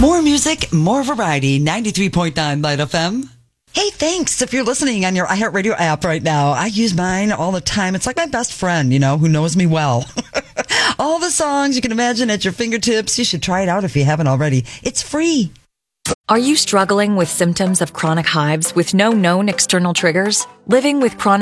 More music, more variety. 93.9 Light FM. Hey, thanks if you're listening on your iHeartRadio app right now. I use mine all the time. It's like my best friend, who knows me well. All the songs you can imagine at your fingertips. You should try it out if you haven't already. It's free. Are you struggling with symptoms of chronic hives with no known external triggers? Living with chronic